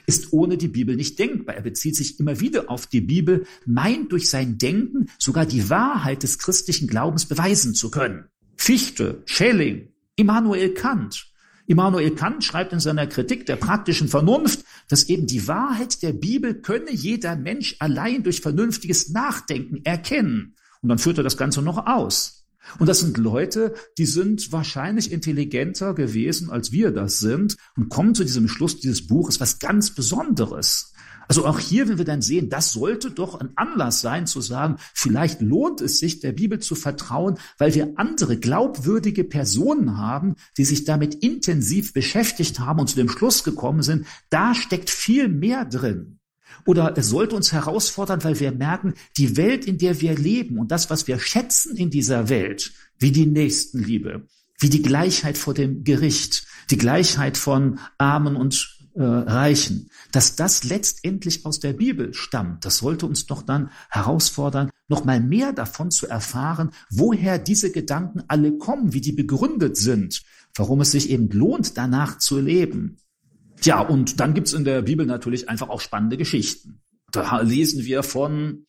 ist ohne die Bibel nicht denkbar. Er bezieht sich immer wieder auf die Bibel, meint durch sein Denken sogar die Wahrheit des christlichen Glaubens beweisen zu können. Fichte, Schelling, Immanuel Kant. Immanuel Kant schreibt in seiner Kritik der praktischen Vernunft, dass eben die Wahrheit der Bibel könne jeder Mensch allein durch vernünftiges Nachdenken erkennen. Und dann führt er das Ganze noch aus. Und das sind Leute, die sind wahrscheinlich intelligenter gewesen, als wir das sind, und kommen zu diesem Schluss dieses Buches, was ganz Besonderes. Also auch hier, wenn wir dann sehen, das sollte doch ein Anlass sein zu sagen, vielleicht lohnt es sich, der Bibel zu vertrauen, weil wir andere glaubwürdige Personen haben, die sich damit intensiv beschäftigt haben und zu dem Schluss gekommen sind, da steckt viel mehr drin. Oder es sollte uns herausfordern, weil wir merken, die Welt, in der wir leben und das, was wir schätzen in dieser Welt, wie die Nächstenliebe, wie die Gleichheit vor dem Gericht, die Gleichheit von Armen und Reichen, dass das letztendlich aus der Bibel stammt. Das sollte uns doch dann herausfordern, noch mal mehr davon zu erfahren, woher diese Gedanken alle kommen, wie die begründet sind, warum es sich eben lohnt, danach zu leben. Ja, und dann gibt's in der Bibel natürlich einfach auch spannende Geschichten. Da lesen wir von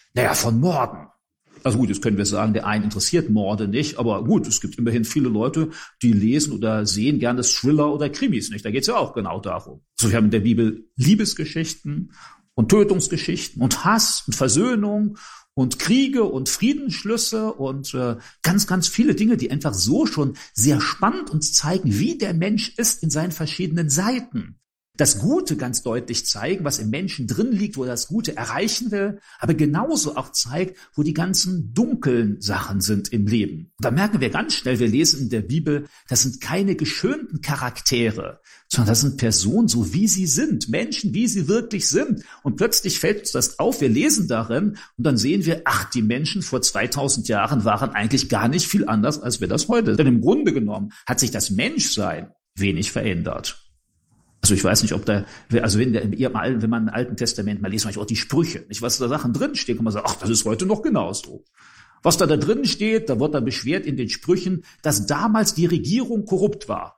Morden. Also gut, jetzt können wir sagen, der einen interessiert Morde nicht, aber gut, es gibt immerhin viele Leute, die lesen oder sehen gerne Thriller oder Krimis, nicht? Da geht's ja auch genau darum. So, wir haben in der Bibel Liebesgeschichten und Tötungsgeschichten und Hass und Versöhnung und Kriege und Friedensschlüsse und ganz, ganz viele Dinge, die einfach so schon sehr spannend uns zeigen, wie der Mensch ist in seinen verschiedenen Seiten. Das Gute ganz deutlich zeigen, was im Menschen drin liegt, wo er das Gute erreichen will, aber genauso auch zeigt, wo die ganzen dunklen Sachen sind im Leben. Und da merken wir ganz schnell, wir lesen in der Bibel, das sind keine geschönten Charaktere, sondern das sind Personen, so wie sie sind, Menschen, wie sie wirklich sind. Und plötzlich fällt uns das auf, wir lesen darin und dann sehen wir, ach, die Menschen vor 2000 Jahren waren eigentlich gar nicht viel anders, als wir das heute sind. Denn im Grunde genommen hat sich das Menschsein wenig verändert. Also ich weiß nicht, ob wenn man im Alten Testament mal lest, manchmal auch die Sprüche, nicht, was da Sachen drinstehen, kann man sagen, ach, das ist heute noch genauso. Was da drin steht, da wird dann beschwert in den Sprüchen, dass damals die Regierung korrupt war.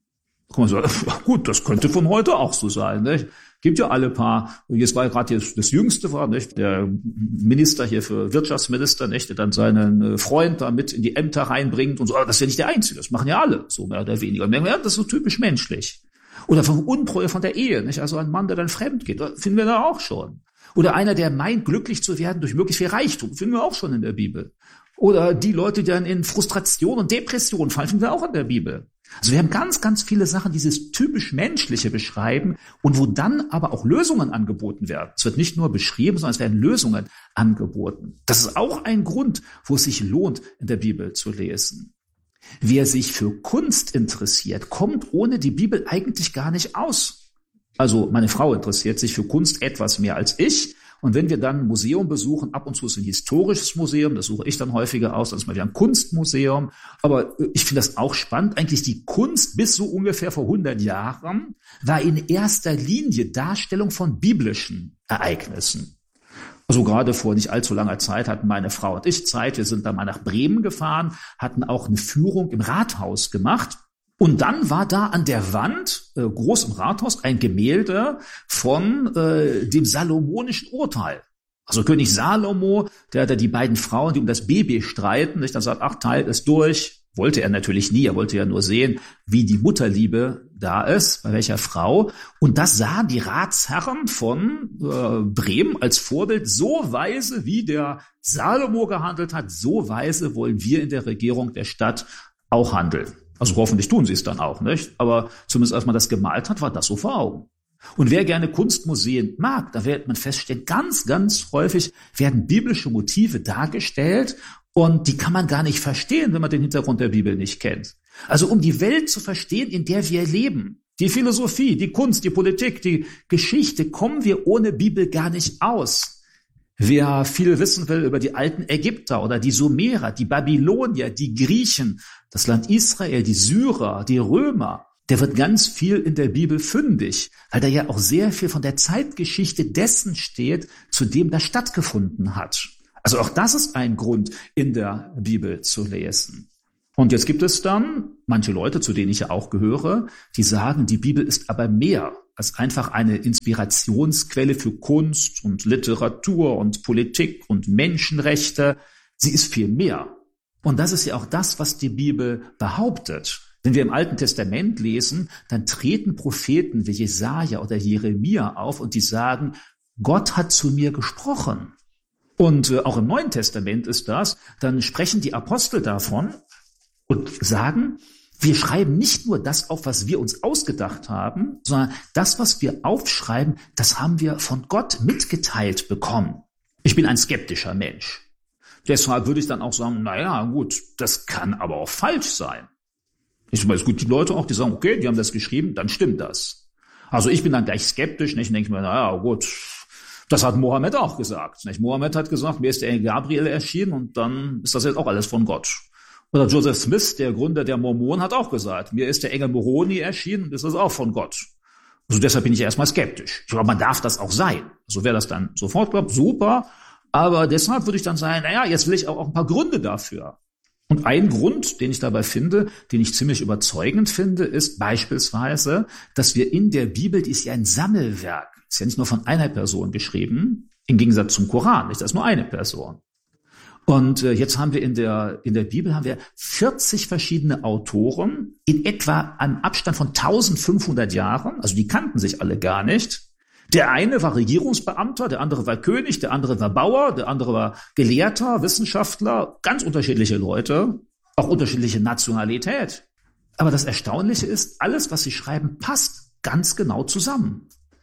Da kann man sagen, gut, das könnte von heute auch so sein, nicht? Gibt ja alle paar, jetzt war ja gerade das Jüngste war, nicht? Der Minister hier für Wirtschaftsminister, nicht? Der dann seinen Freund da mit in die Ämter reinbringt und so, das ist ja nicht der Einzige, das machen ja alle, so mehr oder weniger. Und merken wir, ja, das ist so typisch menschlich. Oder von Untreue von der Ehe, nicht? Also ein Mann, der dann fremd geht, finden wir da auch schon. Oder einer, der meint, glücklich zu werden durch möglichst viel Reichtum, finden wir auch schon in der Bibel. Oder die Leute, die dann in Frustration und Depression fallen, finden wir auch in der Bibel. Also wir haben ganz, ganz viele Sachen, die dieses typisch Menschliche beschreiben und wo dann aber auch Lösungen angeboten werden. Es wird nicht nur beschrieben, sondern es werden Lösungen angeboten. Das ist auch ein Grund, wo es sich lohnt, in der Bibel zu lesen. Wer sich für Kunst interessiert, kommt ohne die Bibel eigentlich gar nicht aus. Also meine Frau interessiert sich für Kunst etwas mehr als ich. Und wenn wir dann ein Museum besuchen, ab und zu ist ein historisches Museum, das suche ich dann häufiger aus, dann ist mal wieder ein Kunstmuseum. Aber ich finde das auch spannend. Eigentlich die Kunst bis so ungefähr vor 100 Jahren war in erster Linie Darstellung von biblischen Ereignissen. Also gerade vor nicht allzu langer Zeit hatten meine Frau und ich Zeit. Wir sind dann mal nach Bremen gefahren, hatten auch eine Führung im Rathaus gemacht. Und dann war da an der Wand, groß im Rathaus, ein Gemälde von dem salomonischen Urteil. Also König Salomo, der die beiden Frauen, die um das Baby streiten, nicht, dann sagt, ach, teilt es durch. Wollte er natürlich nie, er wollte ja nur sehen, wie die Mutterliebe da ist, bei welcher Frau. Und das sahen die Ratsherren von Bremen als Vorbild. So weise, wie der Salomo gehandelt hat, so weise wollen wir in der Regierung der Stadt auch handeln. Also hoffentlich tun sie es dann auch, nicht? Aber zumindest als man das gemalt hat, war das so vor Augen. Und wer gerne Kunstmuseen mag, da wird man feststellen, ganz, ganz häufig werden biblische Motive dargestellt und die kann man gar nicht verstehen, wenn man den Hintergrund der Bibel nicht kennt. Also um die Welt zu verstehen, in der wir leben, die Philosophie, die Kunst, die Politik, die Geschichte, kommen wir ohne Bibel gar nicht aus. Wer viel wissen will über die alten Ägypter oder die Sumerer, die Babylonier, die Griechen, das Land Israel, die Syrer, die Römer, der wird ganz viel in der Bibel fündig, weil da ja auch sehr viel von der Zeitgeschichte dessen steht, zu dem das stattgefunden hat. Also auch das ist ein Grund, in der Bibel zu lesen. Und jetzt gibt es dann manche Leute, zu denen ich ja auch gehöre, die sagen, die Bibel ist aber mehr als einfach eine Inspirationsquelle für Kunst und Literatur und Politik und Menschenrechte. Sie ist viel mehr. Und das ist ja auch das, was die Bibel behauptet. Wenn wir im Alten Testament lesen, dann treten Propheten wie Jesaja oder Jeremia auf und die sagen, Gott hat zu mir gesprochen. Und auch im Neuen Testament ist das, dann sprechen die Apostel davon und sagen, wir schreiben nicht nur das auf, was wir uns ausgedacht haben, sondern das, was wir aufschreiben, das haben wir von Gott mitgeteilt bekommen. Ich bin ein skeptischer Mensch. Deshalb würde ich dann auch sagen, naja, gut, das kann aber auch falsch sein. Ich meine, es gibt die Leute auch, die sagen, okay, die haben das geschrieben, dann stimmt das. Also ich bin dann gleich skeptisch, nicht? Und denke mir, naja, gut, das hat Mohammed auch gesagt. Nicht? Mohammed hat gesagt, mir ist der Engel Gabriel erschienen und dann ist das jetzt auch alles von Gott. Oder Joseph Smith, der Gründer der Mormonen, hat auch gesagt, mir ist der Engel Moroni erschienen und ist das auch von Gott. Also deshalb bin ich erstmal skeptisch. Ich glaube, man darf das auch sein. Also wer das dann sofort glaubt, super. Aber deshalb würde ich dann sagen, naja, jetzt will ich auch ein paar Gründe dafür. Und ein Grund, den ich dabei finde, den ich ziemlich überzeugend finde, ist beispielsweise, dass wir in der Bibel, die ist ja ein Sammelwerk, ist ja nicht nur von einer Person geschrieben, im Gegensatz zum Koran, nicht, das ist nur eine Person. Und jetzt haben wir in der Bibel haben wir 40 verschiedene Autoren in etwa einem Abstand von 1500 Jahren, also die kannten sich alle gar nicht. Der eine war Regierungsbeamter, der andere war König, der andere war Bauer, der andere war Gelehrter, Wissenschaftler, ganz unterschiedliche Leute, auch unterschiedliche Nationalität. Aber das Erstaunliche ist, alles, was sie schreiben, passt ganz genau zusammen.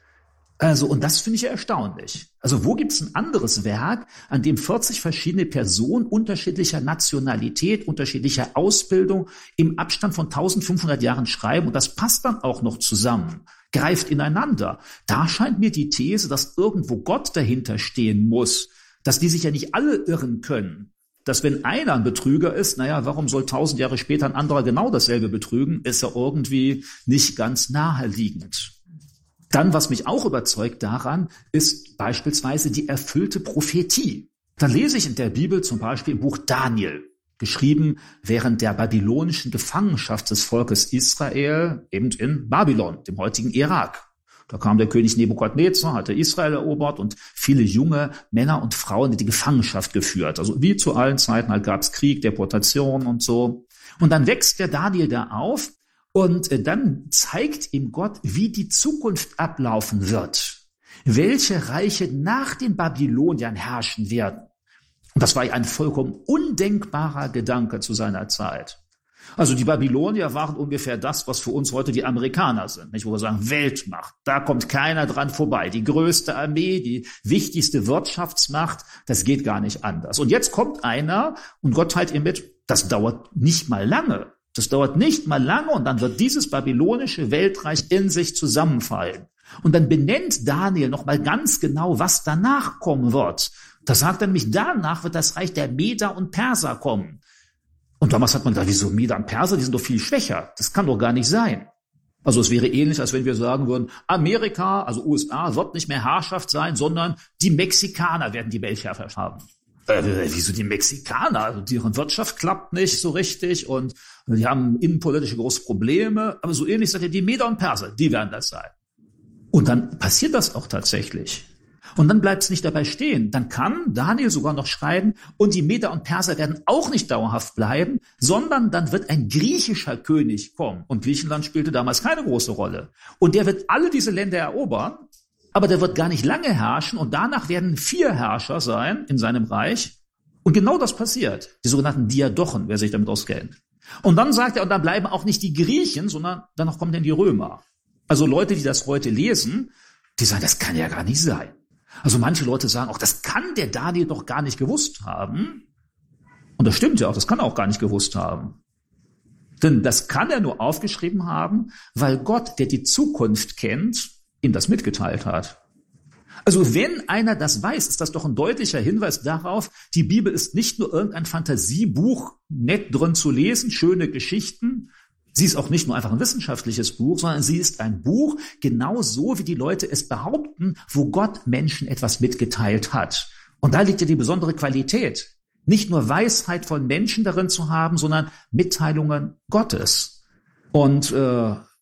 Also, und das finde ich ja erstaunlich. Also, wo gibt's ein anderes Werk, an dem 40 verschiedene Personen unterschiedlicher Nationalität, unterschiedlicher Ausbildung im Abstand von 1500 Jahren schreiben und das passt dann auch noch zusammen, greift ineinander. Da scheint mir die These, dass irgendwo Gott dahinter stehen muss, dass die sich ja nicht alle irren können. Dass wenn einer ein Betrüger ist, naja, warum soll 1000 Jahre später ein anderer genau dasselbe betrügen, ist ja irgendwie nicht ganz naheliegend. Dann, was mich auch überzeugt daran, ist beispielsweise die erfüllte Prophetie. Da lese ich in der Bibel zum Beispiel im Buch Daniel, geschrieben während der babylonischen Gefangenschaft des Volkes Israel, eben in Babylon, dem heutigen Irak. Da kam der König Nebukadnezar, hatte Israel erobert und viele junge Männer und Frauen in die Gefangenschaft geführt. Also wie zu allen Zeiten halt gab es Krieg, Deportation und so. Und dann wächst der Daniel da auf. Und dann zeigt ihm Gott, wie die Zukunft ablaufen wird, welche Reiche nach den Babyloniern herrschen werden. Und das war ja ein vollkommen undenkbarer Gedanke zu seiner Zeit. Also die Babylonier waren ungefähr das, was für uns heute die Amerikaner sind, nicht? Wo wir sagen, Weltmacht, da kommt keiner dran vorbei. Die größte Armee, die wichtigste Wirtschaftsmacht, das geht gar nicht anders. Und jetzt kommt einer und Gott teilt ihm mit, das dauert nicht mal lange. Das dauert nicht mal lange und dann wird dieses babylonische Weltreich in sich zusammenfallen. Und dann benennt Daniel nochmal ganz genau, was danach kommen wird. Da sagt er nämlich, danach wird das Reich der Meder und Perser kommen. Und damals hat man gedacht, wieso Meder und Perser, die sind doch viel schwächer. Das kann doch gar nicht sein. Also es wäre ähnlich, als wenn wir sagen würden, Amerika, also USA, wird nicht mehr Herrschaft sein, sondern die Mexikaner werden die Weltherrschaft haben. Wieso die Mexikaner? Also deren Wirtschaft klappt nicht so richtig und die haben innenpolitische große Probleme. Aber so ähnlich sagt er, die Meder und Perser, die werden das sein. Und dann passiert das auch tatsächlich. Und dann bleibt es nicht dabei stehen. Dann kann Daniel sogar noch schreiben, und die Meder und Perser werden auch nicht dauerhaft bleiben, sondern dann wird ein griechischer König kommen. Und Griechenland spielte damals keine große Rolle. Und der wird alle diese Länder erobern. Aber der wird gar nicht lange herrschen und danach werden 4 Herrscher sein in seinem Reich. Und genau das passiert. Die sogenannten Diadochen, wer sich damit auskennt. Und dann sagt er, und dann bleiben auch nicht die Griechen, sondern danach kommen dann die Römer. Also Leute, die das heute lesen, die sagen, das kann ja gar nicht sein. Also manche Leute sagen auch, das kann der Daniel doch gar nicht gewusst haben. Und das stimmt ja auch, das kann er auch gar nicht gewusst haben. Denn das kann er nur aufgeschrieben haben, weil Gott, der die Zukunft kennt, ihm das mitgeteilt hat. Also wenn einer das weiß, ist das doch ein deutlicher Hinweis darauf, die Bibel ist nicht nur irgendein Fantasiebuch, nett drin zu lesen, schöne Geschichten. Sie ist auch nicht nur einfach ein wissenschaftliches Buch, sondern sie ist ein Buch, genau so wie die Leute es behaupten, wo Gott Menschen etwas mitgeteilt hat. Und da liegt ja die besondere Qualität. Nicht nur Weisheit von Menschen darin zu haben, sondern Mitteilungen Gottes. Und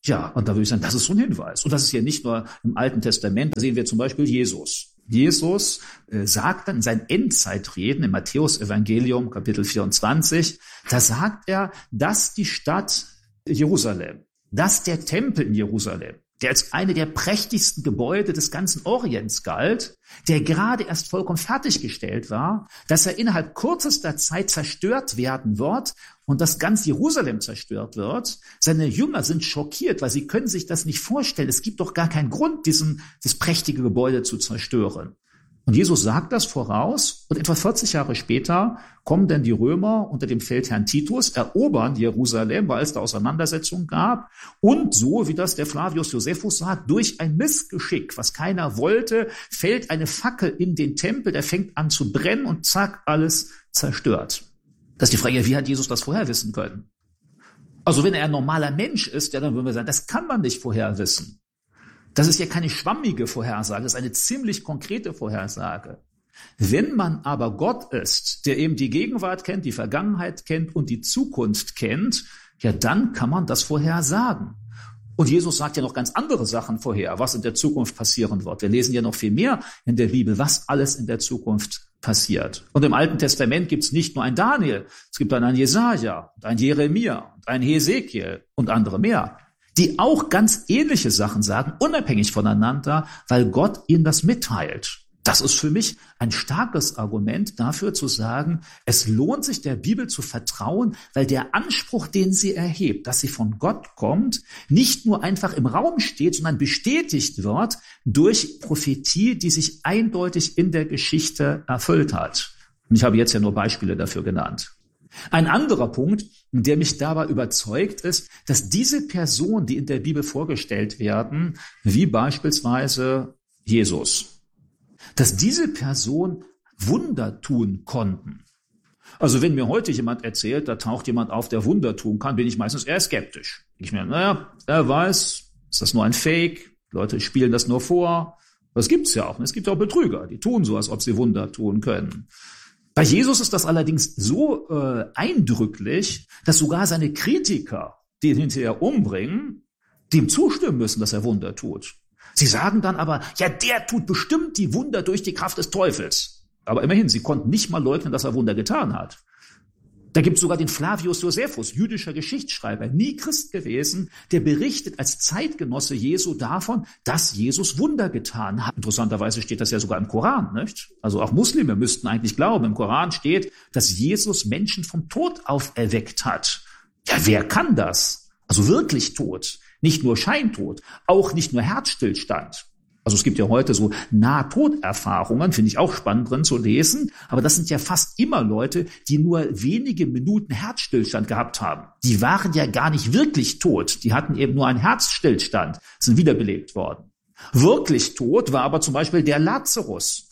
Ja, und da würde ich sagen, das ist so ein Hinweis. Und das ist ja nicht nur im Alten Testament, da sehen wir zum Beispiel Jesus. Jesus sagt dann in seinen Endzeitreden im Matthäus-Evangelium, Kapitel 24, da sagt er, dass die Stadt Jerusalem, dass der Tempel in Jerusalem, der als eine der prächtigsten Gebäude des ganzen Orients galt, der gerade erst vollkommen fertiggestellt war, dass er innerhalb kürzester Zeit zerstört werden wird und dass ganz Jerusalem zerstört wird. Seine Jünger sind schockiert, weil sie können sich das nicht vorstellen. Es gibt doch gar keinen Grund, das prächtige Gebäude zu zerstören. Und Jesus sagt das voraus und etwa 40 Jahre später kommen dann die Römer unter dem Feldherrn Titus, erobern Jerusalem, weil es da Auseinandersetzungen gab. Und so, wie das der Flavius Josephus sagt, durch ein Missgeschick, was keiner wollte, fällt eine Fackel in den Tempel, der fängt an zu brennen und zack, alles zerstört. Das ist die Frage, wie hat Jesus das vorher wissen können? Also wenn er ein normaler Mensch ist, ja, dann würden wir sagen, das kann man nicht vorher wissen. Das ist ja keine schwammige Vorhersage, das ist eine ziemlich konkrete Vorhersage. Wenn man aber Gott ist, der eben die Gegenwart kennt, die Vergangenheit kennt und die Zukunft kennt, ja, dann kann man das vorhersagen. Und Jesus sagt ja noch ganz andere Sachen vorher, was in der Zukunft passieren wird. Wir lesen ja noch viel mehr in der Bibel, was alles in der Zukunft passiert. Und im Alten Testament gibt es nicht nur ein Daniel, es gibt dann einen Jesaja, und einen Jeremia, und einen Hesekiel und andere mehr, die auch ganz ähnliche Sachen sagen, unabhängig voneinander, weil Gott ihnen das mitteilt. Das ist für mich ein starkes Argument dafür zu sagen, es lohnt sich der Bibel zu vertrauen, weil der Anspruch, den sie erhebt, dass sie von Gott kommt, nicht nur einfach im Raum steht, sondern bestätigt wird durch Prophetie, die sich eindeutig in der Geschichte erfüllt hat. Und ich habe jetzt ja nur Beispiele dafür genannt. Ein anderer Punkt, der mich dabei überzeugt, ist, dass diese Personen, die in der Bibel vorgestellt werden, wie beispielsweise Jesus, dass diese Personen Wunder tun konnten. Also wenn mir heute jemand erzählt, da taucht jemand auf, der Wunder tun kann, bin ich meistens eher skeptisch. Ich meine, naja, er weiß, ist das nur ein Fake? Leute spielen das nur vor. Das gibt's ja auch. Es gibt auch Betrüger, die tun so, als ob sie Wunder tun können. Bei Jesus ist das allerdings so eindrücklich, dass sogar seine Kritiker, die ihn hinterher umbringen, dem zustimmen müssen, dass er Wunder tut. Sie sagen dann aber, ja, der tut bestimmt die Wunder durch die Kraft des Teufels. Aber immerhin, sie konnten nicht mal leugnen, dass er Wunder getan hat. Da gibt es sogar den Flavius Josephus, jüdischer Geschichtsschreiber, nie Christ gewesen, der berichtet als Zeitgenosse Jesu davon, dass Jesus Wunder getan hat. Interessanterweise steht das ja sogar im Koran, nicht? Also auch Muslime müssten eigentlich glauben. Im Koran steht, dass Jesus Menschen vom Tod auferweckt hat. Ja, wer kann das? Also wirklich tot, nicht nur Scheintod, auch nicht nur Herzstillstand. Also es gibt ja heute so Nahtoderfahrungen, finde ich auch spannend drin zu lesen, aber das sind ja fast immer Leute, die nur wenige Minuten Herzstillstand gehabt haben. Die waren ja gar nicht wirklich tot, die hatten eben nur einen Herzstillstand, sind wiederbelebt worden. Wirklich tot war aber zum Beispiel der Lazarus,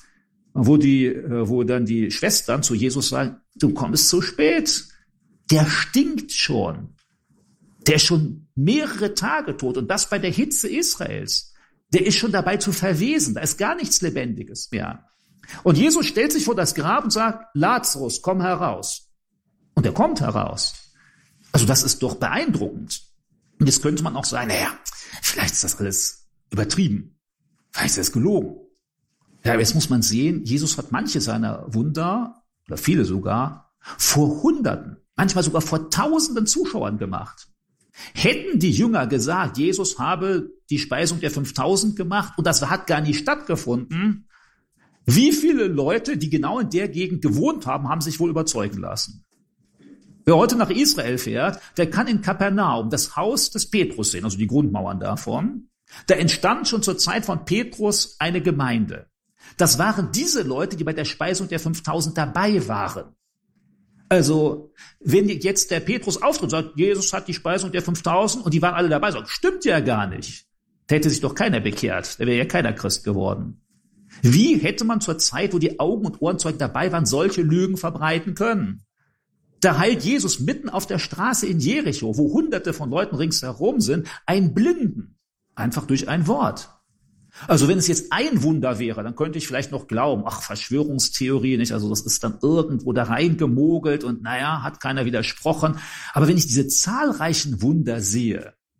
wo dann die Schwestern zu Jesus sagen, du kommst zu spät, der stinkt schon, der ist schon mehrere Tage tot und das bei der Hitze Israels. Der ist schon dabei zu verwesen. Da ist gar nichts Lebendiges mehr. Und Jesus stellt sich vor das Grab und sagt, Lazarus, komm heraus. Und er kommt heraus. Also das ist doch beeindruckend. Und jetzt könnte man auch sagen, naja, vielleicht ist das alles übertrieben. Vielleicht ist das gelogen. Ja, aber jetzt muss man sehen, Jesus hat manche seiner Wunder, oder viele sogar, vor Hunderten, manchmal sogar vor Tausenden Zuschauern gemacht. Hätten die Jünger gesagt, Jesus habe die Speisung der 5000 gemacht und das hat gar nicht stattgefunden, wie viele Leute, die genau in der Gegend gewohnt haben, haben sich wohl überzeugen lassen? Wer heute nach Israel fährt, der kann in Kapernaum das Haus des Petrus sehen, also die Grundmauern davon. Da entstand schon zur Zeit von Petrus eine Gemeinde. Das waren diese Leute, die bei der Speisung der 5000 dabei waren. Also, wenn jetzt der Petrus auftritt und sagt, Jesus hat die Speisung der 5000 und die waren alle dabei, sagt, stimmt ja gar nicht. Da hätte sich doch keiner bekehrt, da wäre ja keiner Christ geworden. Wie hätte man zur Zeit, wo die Augen- und Ohrenzeugen dabei waren, solche Lügen verbreiten können? Da heilt Jesus mitten auf der Straße in Jericho, wo Hunderte von Leuten ringsherum sind, einen Blinden, einfach durch ein Wort. Also wenn es jetzt ein Wunder wäre, dann könnte ich vielleicht noch glauben, ach, Verschwörungstheorie, nicht? Also das ist dann irgendwo da reingemogelt und naja, hat keiner widersprochen. Aber wenn ich diese zahlreichen Wunder sehe,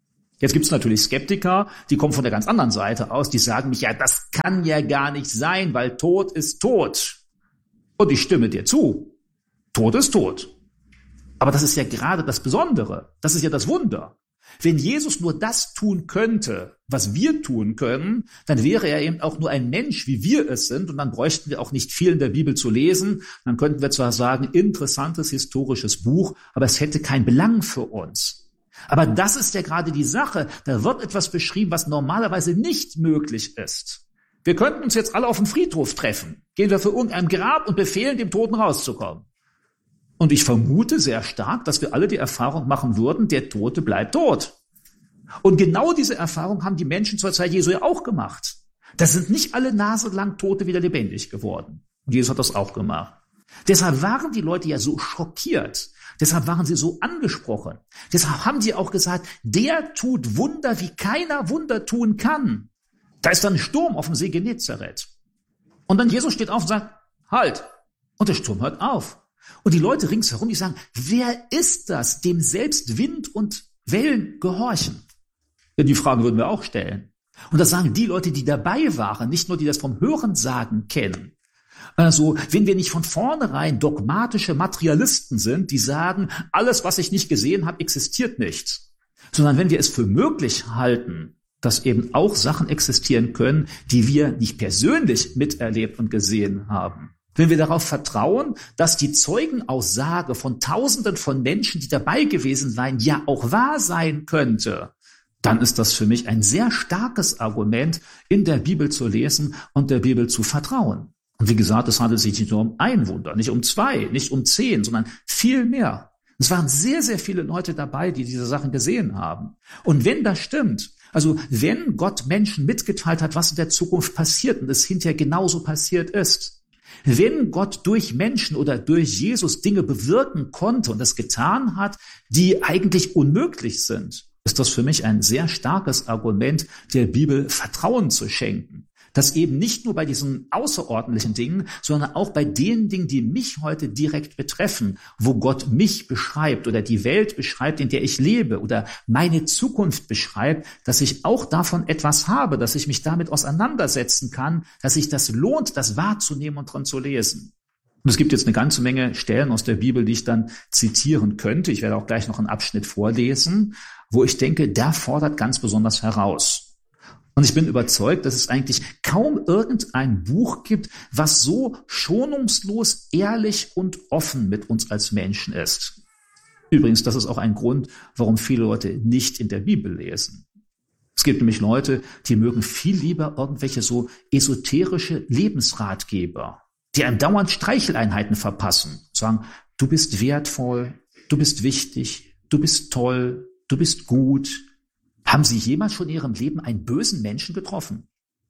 Jetzt gibt's natürlich Skeptiker, die kommen von der ganz anderen Seite aus, die sagen mich, ja, das kann ja gar nicht sein, weil Tod ist tot. Und ich stimme dir zu. Tod ist tot. Aber das ist ja gerade das Besondere. Das ist ja das Wunder. Wenn Jesus nur das tun könnte, was wir tun können, dann wäre er eben auch nur ein Mensch, wie wir es sind. Und dann bräuchten wir auch nicht viel in der Bibel zu lesen. Dann könnten wir zwar sagen, interessantes historisches Buch, aber es hätte keinen Belang für uns. Aber das ist ja gerade die Sache. Da wird etwas beschrieben, was normalerweise nicht möglich ist. Wir könnten uns jetzt alle auf dem Friedhof treffen. Gehen wir für irgendein Grab und befehlen, dem Toten rauszukommen. Und ich vermute sehr stark, dass wir alle die Erfahrung machen würden, der Tote bleibt tot. Und genau diese Erfahrung haben die Menschen zur Zeit Jesu ja auch gemacht. Da sind nicht alle naselang Tote wieder lebendig geworden. Und Jesus hat das auch gemacht. Deshalb waren die Leute ja so schockiert. Deshalb waren sie so angesprochen. Deshalb haben sie auch gesagt, der tut Wunder, wie keiner Wunder tun kann. Da ist dann ein Sturm auf dem See Genezareth. Und dann Jesus steht auf und sagt, halt. Und der Sturm hört auf. Und die Leute ringsherum, die sagen, wer ist das, dem selbst Wind und Wellen gehorchen? Ja, die Frage würden wir auch stellen. Und das sagen die Leute, die dabei waren, nicht nur die das vom Hörensagen kennen. Also, wenn wir nicht von vornherein dogmatische Materialisten sind, die sagen, alles, was ich nicht gesehen habe, existiert nicht. Sondern wenn wir es für möglich halten, dass eben auch Sachen existieren können, die wir nicht persönlich miterlebt und gesehen haben. Wenn wir darauf vertrauen, dass die Zeugenaussage von Tausenden von Menschen, die dabei gewesen seien, ja auch wahr sein könnte, dann ist das für mich ein sehr starkes Argument, in der Bibel zu lesen und der Bibel zu vertrauen. Und wie gesagt, es handelt sich nicht nur um ein Wunder, nicht um 2, nicht um 10, sondern viel mehr. Es waren sehr, sehr viele Leute dabei, die diese Sachen gesehen haben. Und wenn das stimmt, also wenn Gott Menschen mitgeteilt hat, was in der Zukunft passiert und es hinterher genauso passiert ist, wenn Gott durch Menschen oder durch Jesus Dinge bewirken konnte und es getan hat, die eigentlich unmöglich sind, ist das für mich ein sehr starkes Argument, der Bibel Vertrauen zu schenken. Dass eben nicht nur bei diesen außerordentlichen Dingen, sondern auch bei den Dingen, die mich heute direkt betreffen, wo Gott mich beschreibt oder die Welt beschreibt, in der ich lebe oder meine Zukunft beschreibt, dass ich auch davon etwas habe, dass ich mich damit auseinandersetzen kann, dass sich das lohnt, das wahrzunehmen und dran zu lesen. Und es gibt jetzt eine ganze Menge Stellen aus der Bibel, die ich dann zitieren könnte. Ich werde auch gleich noch einen Abschnitt vorlesen, wo ich denke, der fordert ganz besonders heraus. Und ich bin überzeugt, dass es eigentlich kaum irgendein Buch gibt, was so schonungslos, ehrlich und offen mit uns als Menschen ist. Übrigens, das ist auch ein Grund, warum viele Leute nicht in der Bibel lesen. Es gibt nämlich Leute, die mögen viel lieber irgendwelche so esoterische Lebensratgeber, die einem dauernd Streicheleinheiten verpassen, sagen, du bist wertvoll, du bist wichtig, du bist toll, du bist gut. Haben Sie jemals schon in Ihrem Leben einen bösen Menschen getroffen?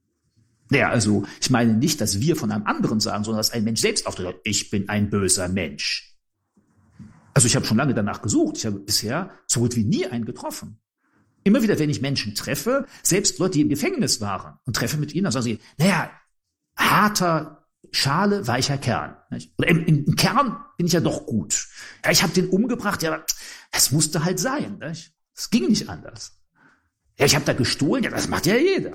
Naja, also ich meine nicht, dass wir von einem anderen sagen, sondern dass ein Mensch selbst auftritt, ich bin ein böser Mensch. Also ich habe schon lange danach gesucht. Ich habe bisher so gut wie nie einen getroffen. Immer wieder, wenn ich Menschen treffe, selbst Leute, die im Gefängnis waren und treffe mit ihnen, dann sagen sie, naja, harter Schale, weicher Kern. Nicht? Oder im Kern bin ich ja doch gut. Ja, ich habe den umgebracht, ja, das musste halt sein. Nicht? Das ging nicht anders. Ja, ich habe da gestohlen, ja, das macht ja jeder.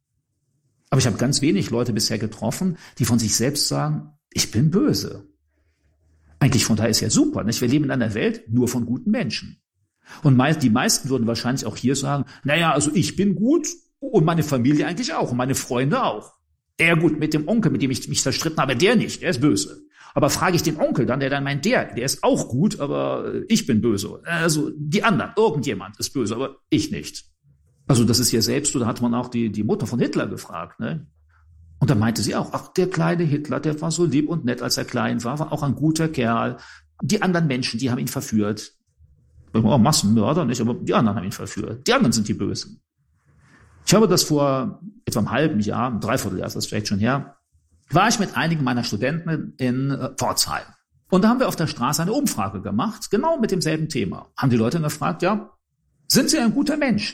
Aber ich habe ganz wenig Leute bisher getroffen, die von sich selbst sagen, ich bin böse. Eigentlich von daher ist ja super, nicht? Wir leben in einer Welt nur von guten Menschen. Und die meisten würden wahrscheinlich auch hier sagen, naja, also ich bin gut und meine Familie eigentlich auch und meine Freunde auch. Ja gut, mit dem Onkel, mit dem ich mich zerstritten habe, der nicht, der ist böse. Aber frage ich den Onkel dann, der dann meint, der ist auch gut, aber ich bin böse. Also die anderen, irgendjemand ist böse, aber ich nicht. Also das ist ja selbst, da hat man auch die Mutter von Hitler gefragt, ne? Und da meinte sie auch, ach, der kleine Hitler, der war so lieb und nett, als er klein war auch ein guter Kerl. Die anderen Menschen, die haben ihn verführt. Oh, Massenmörder nicht, aber die anderen haben ihn verführt. Die anderen sind die Bösen. Ich habe das vor etwa einem halben Jahr, einem Dreivierteljahr ist das vielleicht schon her, war ich mit einigen meiner Studenten in Pforzheim. Und da haben wir auf der Straße eine Umfrage gemacht, genau mit demselben Thema. Haben die Leute gefragt, ja, sind Sie ein guter Mensch?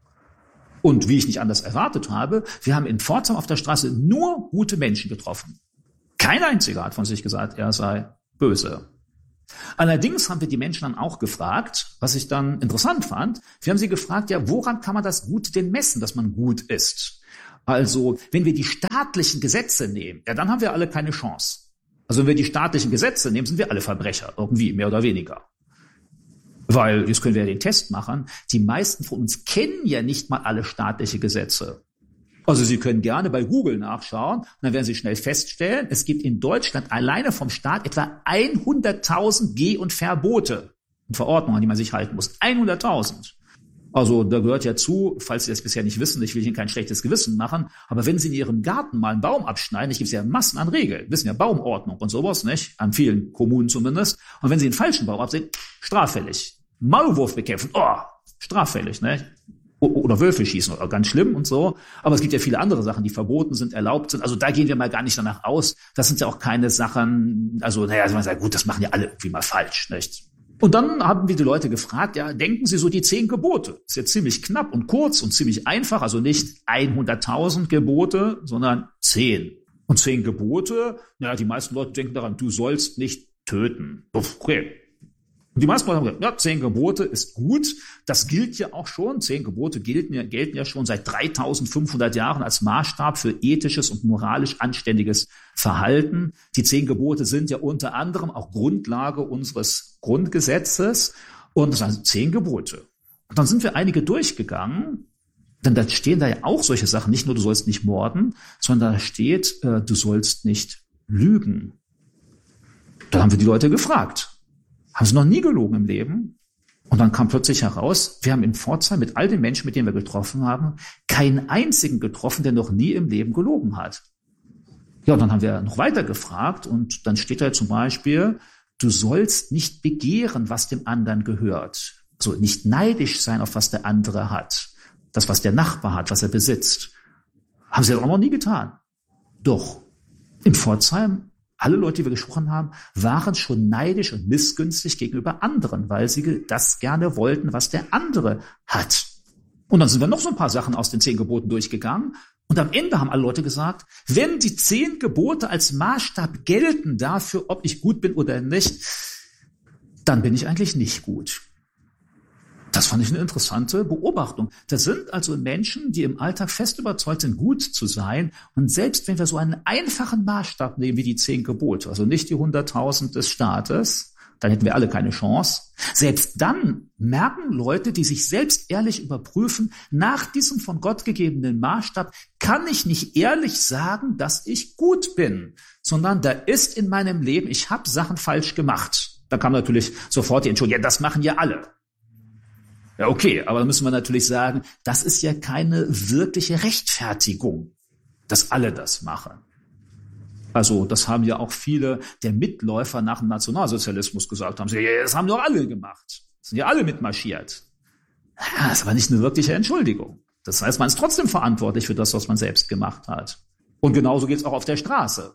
Und wie ich nicht anders erwartet habe, wir haben in Pforzheim auf der Straße nur gute Menschen getroffen. Kein einziger hat von sich gesagt, er sei böse. Allerdings haben wir die Menschen dann auch gefragt, was ich dann interessant fand. Wir haben sie gefragt, ja, woran kann man das Gute denn messen, dass man gut ist? Also, wenn wir die staatlichen Gesetze nehmen, ja, dann haben wir alle keine Chance. Also, wenn wir die staatlichen Gesetze nehmen, sind wir alle Verbrecher, irgendwie, mehr oder weniger. Weil, jetzt können wir ja den Test machen, die meisten von uns kennen ja nicht mal alle staatliche Gesetze. Also Sie können gerne bei Google nachschauen und dann werden Sie schnell feststellen, es gibt in Deutschland alleine vom Staat etwa 100.000 Geh- und Verbote und Verordnungen, an die man sich halten muss. 100.000. Also da gehört ja zu, falls Sie das bisher nicht wissen, ich will Ihnen kein schlechtes Gewissen machen, aber wenn Sie in Ihrem Garten mal einen Baum abschneiden, es gibt ja Massen an Regeln, wissen ja Baumordnung und sowas, nicht? An vielen Kommunen zumindest. Und wenn Sie einen falschen Baum absehen, straffällig. Maulwurf bekämpfen, straffällig, ne? Oder Wölfe schießen, oder ganz schlimm und so. Aber es gibt ja viele andere Sachen, die verboten sind, erlaubt sind. Also da gehen wir mal gar nicht danach aus. Das sind ja auch keine Sachen, also man sagt, gut, das machen ja alle irgendwie mal falsch, nicht? Und dann haben wir die Leute gefragt, ja, denken Sie so die 10 Gebote? Ist jetzt ziemlich knapp und kurz und ziemlich einfach, also nicht 100.000 Gebote, sondern 10. Und 10 Gebote, die meisten Leute denken daran, du sollst nicht töten. Okay. Und die meisten Leute haben gesagt, 10 Gebote ist gut. Das gilt ja auch schon. 10 Gebote gelten ja schon seit 3.500 Jahren als Maßstab für ethisches und moralisch anständiges Verhalten. Die 10 Gebote sind ja unter anderem auch Grundlage unseres Grundgesetzes. Und das sind 10 Gebote. Und dann sind wir einige durchgegangen. Denn da stehen da ja auch solche Sachen. Nicht nur, du sollst nicht morden, sondern da steht, du sollst nicht lügen. Dann haben wir die Leute gefragt. Haben sie noch nie gelogen im Leben? Und dann kam plötzlich heraus, wir haben in Pforzheim mit all den Menschen, mit denen wir getroffen haben, keinen einzigen getroffen, der noch nie im Leben gelogen hat. Ja, und dann haben wir noch weiter gefragt und dann steht da zum Beispiel, du sollst nicht begehren, was dem anderen gehört. So, nicht neidisch sein auf was der andere hat. Das, was der Nachbar hat, was er besitzt. Haben sie das auch noch nie getan. Doch, in Pforzheim, alle Leute, die wir gesprochen haben, waren schon neidisch und missgünstig gegenüber anderen, weil sie das gerne wollten, was der andere hat. Und dann sind wir noch so ein paar Sachen aus den 10 Geboten durchgegangen. Und am Ende haben alle Leute gesagt, wenn die 10 Gebote als Maßstab gelten dafür, ob ich gut bin oder nicht, dann bin ich eigentlich nicht gut. Das fand ich eine interessante Beobachtung. Das sind also Menschen, die im Alltag fest überzeugt sind, gut zu sein. Und selbst wenn wir so einen einfachen Maßstab nehmen wie die 10 Gebote, also nicht die 100.000 des Staates, dann hätten wir alle keine Chance. Selbst dann merken Leute, die sich selbst ehrlich überprüfen, nach diesem von Gott gegebenen Maßstab kann ich nicht ehrlich sagen, dass ich gut bin, sondern da ist in meinem Leben, ich habe Sachen falsch gemacht. Da kam natürlich sofort die Entschuldigung, ja, das machen ja alle. Ja, okay, aber da müssen wir natürlich sagen, das ist ja keine wirkliche Rechtfertigung, dass alle das machen. Also das haben ja auch viele der Mitläufer nach dem Nationalsozialismus gesagt, haben sie, ja, das haben doch alle gemacht, sind ja alle mitmarschiert. Ja, das war nicht eine wirkliche Entschuldigung. Das heißt, man ist trotzdem verantwortlich für das, was man selbst gemacht hat. Und genauso geht's auch auf der Straße.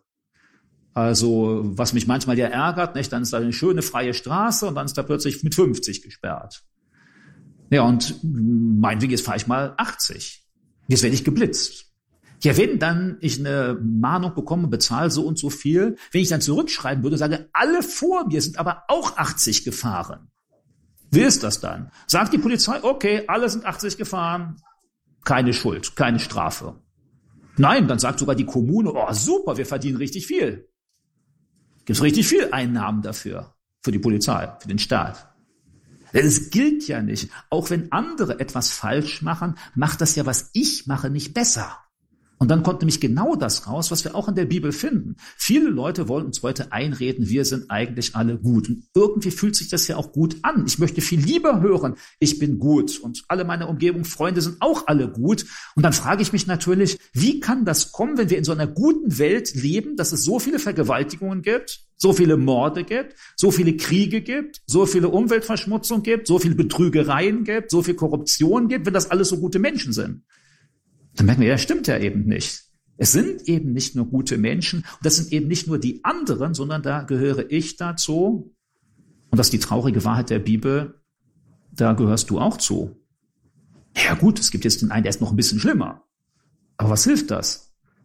Also was mich manchmal ja ärgert, nicht, dann ist da eine schöne freie Straße und dann ist da plötzlich mit 50 gesperrt. Ja, und meinetwegen, jetzt fahre ich mal 80. Jetzt werde ich geblitzt. Ja, wenn dann ich eine Mahnung bekomme, bezahle so und so viel, wenn ich dann zurückschreiben würde, sage, alle vor mir sind aber auch 80 gefahren. Wie ist das dann? Sagt die Polizei, okay, alle sind 80 gefahren, keine Schuld, keine Strafe. Nein, dann sagt sogar die Kommune, oh super, wir verdienen richtig viel. Gibt's richtig viel Einnahmen dafür, für die Polizei, für den Staat. Denn es gilt ja nicht. Auch wenn andere etwas falsch machen, macht das ja, was ich mache, nicht besser. Und dann kommt nämlich genau das raus, was wir auch in der Bibel finden. Viele Leute wollen uns heute einreden, wir sind eigentlich alle gut. Und irgendwie fühlt sich das ja auch gut an. Ich möchte viel lieber hören, ich bin gut. Und alle meine Umgebung, Freunde sind auch alle gut. Und dann frage ich mich natürlich, wie kann das kommen, wenn wir in so einer guten Welt leben, dass es so viele Vergewaltigungen gibt, so viele Morde gibt, so viele Kriege gibt, so viele Umweltverschmutzung gibt, so viele Betrügereien gibt, so viel Korruption gibt, wenn das alles so gute Menschen sind. Dann merken wir, ja, stimmt ja eben nicht. Es sind eben nicht nur gute Menschen und das sind eben nicht nur die anderen, sondern da gehöre ich dazu. Und das ist die traurige Wahrheit der Bibel, da gehörst du auch zu. Ja gut, es gibt jetzt den einen, der ist noch ein bisschen schlimmer. Aber was hilft das?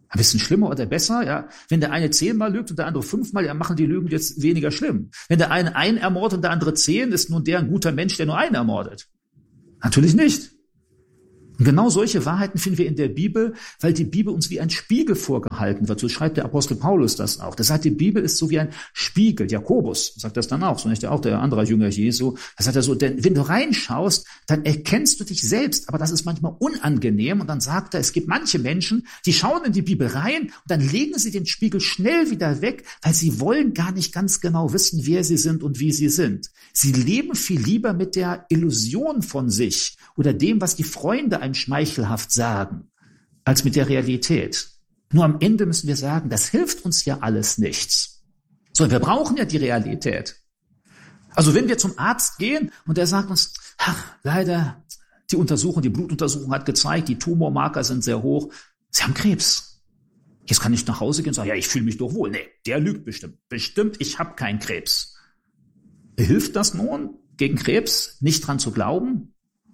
Ein bisschen schlimmer oder besser, ja. Wenn der eine 10-mal lügt und der andere 5-mal, ja, machen die Lügen jetzt weniger schlimm. Wenn der eine einen ermordet und der andere 10, ist nun der ein guter Mensch, der nur einen ermordet? Natürlich nicht. Und genau solche Wahrheiten finden wir in der Bibel, weil die Bibel uns wie ein Spiegel vorgehalten wird. So schreibt der Apostel Paulus das auch. Der sagt, die Bibel ist so wie ein Spiegel. Jakobus sagt das dann auch, so nicht auch der andere Jünger Jesu. Da sagt er so, denn wenn du reinschaust, dann erkennst du dich selbst, aber das ist manchmal unangenehm. Und dann sagt er, es gibt manche Menschen, die schauen in die Bibel rein und dann legen sie den Spiegel schnell wieder weg, weil sie wollen gar nicht ganz genau wissen, wer sie sind und wie sie sind. Sie leben viel lieber mit der Illusion von sich oder dem, was die Freunde einem schmeichelhaft sagen, als mit der Realität. Nur am Ende müssen wir sagen, das hilft uns ja alles nichts. So, wir brauchen ja die Realität. Also wenn wir zum Arzt gehen und er sagt uns, ach, leider, die Blutuntersuchung hat gezeigt, die Tumormarker sind sehr hoch, Sie haben Krebs. Jetzt kann ich nach Hause gehen und sagen, ja, ich fühle mich doch wohl. Nee, der lügt bestimmt. Bestimmt, ich habe keinen Krebs. Hilft das nun, gegen Krebs nicht dran zu glauben?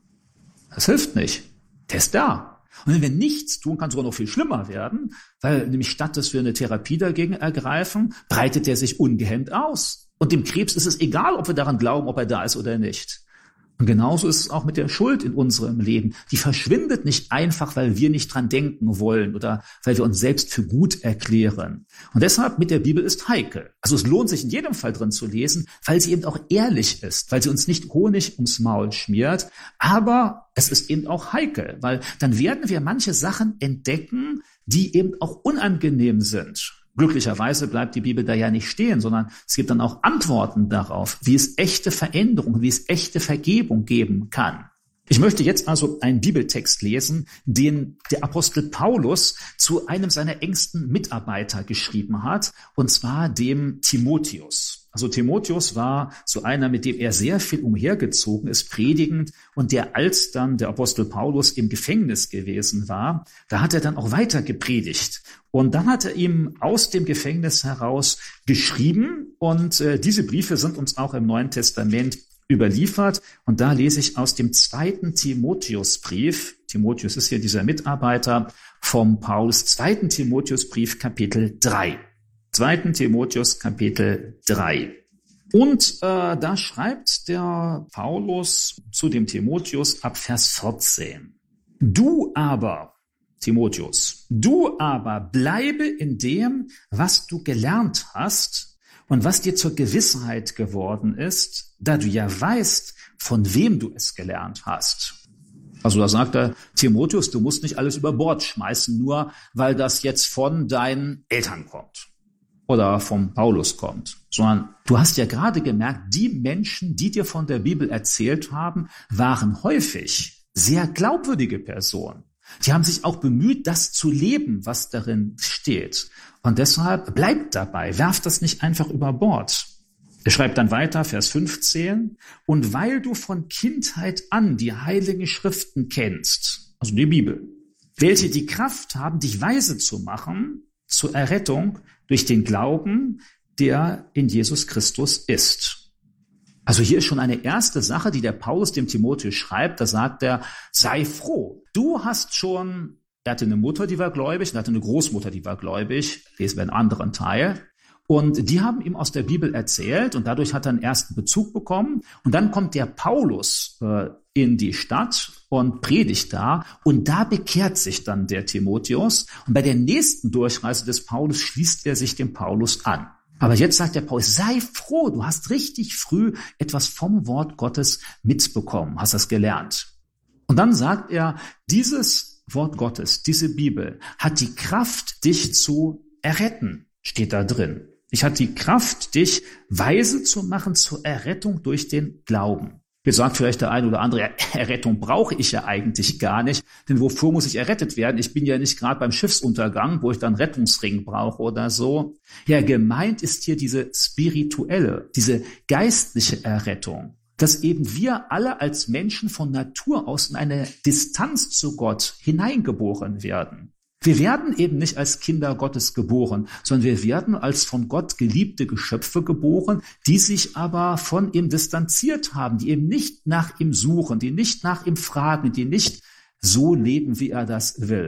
Das hilft nicht. Der ist da. Und wenn wir nichts tun, kann es sogar noch viel schlimmer werden, weil nämlich statt, dass wir eine Therapie dagegen ergreifen, breitet der sich ungehemmt aus. Und dem Krebs ist es egal, ob wir daran glauben, ob er da ist oder nicht. Und genauso ist es auch mit der Schuld in unserem Leben. Die verschwindet nicht einfach, weil wir nicht dran denken wollen oder weil wir uns selbst für gut erklären. Und deshalb mit der Bibel ist heikel. Also es lohnt sich in jedem Fall drin zu lesen, weil sie eben auch ehrlich ist, weil sie uns nicht Honig ums Maul schmiert. Aber es ist eben auch heikel, weil dann werden wir manche Sachen entdecken, die eben auch unangenehm sind. Glücklicherweise bleibt die Bibel da ja nicht stehen, sondern es gibt dann auch Antworten darauf, wie es echte Veränderung, wie es echte Vergebung geben kann. Ich möchte jetzt also einen Bibeltext lesen, den der Apostel Paulus zu einem seiner engsten Mitarbeiter geschrieben hat, und zwar dem Timotheus. Also Timotheus war so einer, mit dem er sehr viel umhergezogen ist, predigend, und der, als dann der Apostel Paulus im Gefängnis gewesen war, da hat er dann auch weiter gepredigt. Und dann hat er ihm aus dem Gefängnis heraus geschrieben, und diese Briefe sind uns auch im Neuen Testament überliefert. Und da lese ich aus dem 2. Timotheusbrief. Timotheus ist hier dieser Mitarbeiter vom Paulus. 2. Timotheusbrief, Kapitel 3. 2. Timotheus, Kapitel 3. Und da schreibt der Paulus zu dem Timotheus ab Vers 14. Du aber, Timotheus, du aber bleibe in dem, was du gelernt hast und was dir zur Gewissheit geworden ist, da du ja weißt, von wem du es gelernt hast. Also da sagt er, Timotheus, du musst nicht alles über Bord schmeißen, nur weil das jetzt von deinen Eltern kommt oder vom Paulus kommt, sondern du hast ja gerade gemerkt, die Menschen, die dir von der Bibel erzählt haben, waren häufig sehr glaubwürdige Personen. Die haben sich auch bemüht, das zu leben, was darin steht. Und deshalb bleibt dabei, werft das nicht einfach über Bord. Er schreibt dann weiter, Vers 15, und weil du von Kindheit an die heiligen Schriften kennst, also die Bibel, welche die Kraft haben, dich weise zu machen zur Errettung durch den Glauben, der in Jesus Christus ist. Also hier ist schon eine erste Sache, die der Paulus dem Timotheus schreibt. Da sagt er, sei froh. Du hast schon, er hatte eine Mutter, die war gläubig, und er hatte eine Großmutter, die war gläubig. Lesen wir einen anderen Teil. Und die haben ihm aus der Bibel erzählt, und dadurch hat er einen ersten Bezug bekommen. Und dann kommt der Paulus in die Stadt und predigt da. Und da bekehrt sich dann der Timotheus. Und bei der nächsten Durchreise des Paulus schließt er sich dem Paulus an. Aber jetzt sagt der Paulus, sei froh, du hast richtig früh etwas vom Wort Gottes mitbekommen, hast das gelernt. Und dann sagt er, dieses Wort Gottes, diese Bibel, hat die Kraft, dich zu erretten, steht da drin. Ich hat die Kraft, dich weise zu machen zur Errettung durch den Glauben. Jetzt sagt vielleicht der eine oder andere, ja, Errettung brauche ich ja eigentlich gar nicht, denn wofür muss ich errettet werden? Ich bin ja nicht gerade beim Schiffsuntergang, wo ich dann Rettungsring brauche oder so. Ja, gemeint ist hier diese spirituelle, diese geistliche Errettung, dass eben wir alle als Menschen von Natur aus in eine Distanz zu Gott hineingeboren werden. Wir werden eben nicht als Kinder Gottes geboren, sondern wir werden als von Gott geliebte Geschöpfe geboren, die sich aber von ihm distanziert haben, die eben nicht nach ihm suchen, die nicht nach ihm fragen, die nicht so leben, wie er das will.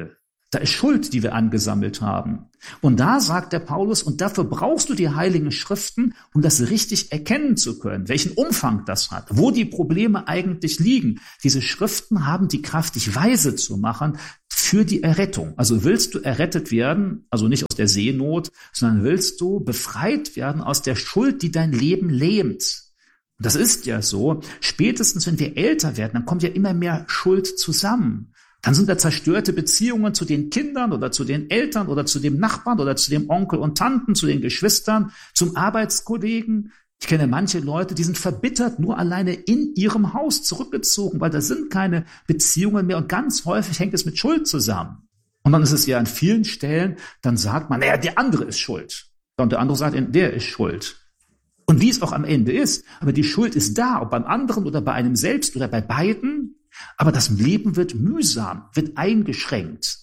Da ist Schuld, die wir angesammelt haben. Und da sagt der Paulus, und dafür brauchst du die Heiligen Schriften, um das richtig erkennen zu können, welchen Umfang das hat, wo die Probleme eigentlich liegen. Diese Schriften haben die Kraft, dich weise zu machen für die Errettung. Also willst du errettet werden, also nicht aus der Seenot, sondern willst du befreit werden aus der Schuld, die dein Leben lähmt. Das ist ja so, spätestens wenn wir älter werden, dann kommt ja immer mehr Schuld zusammen. Dann sind da zerstörte Beziehungen zu den Kindern oder zu den Eltern oder zu dem Nachbarn oder zu dem Onkel und Tanten, zu den Geschwistern, zum Arbeitskollegen. Ich kenne manche Leute, die sind verbittert, nur alleine in ihrem Haus zurückgezogen, weil da sind keine Beziehungen mehr und ganz häufig hängt es mit Schuld zusammen. Und dann ist es ja an vielen Stellen, dann sagt man, naja, der andere ist schuld. Und der andere sagt, der ist schuld. Und wie es auch am Ende ist, aber die Schuld ist da, ob beim anderen oder bei einem selbst oder bei beiden. Aber das Leben wird mühsam, wird eingeschränkt.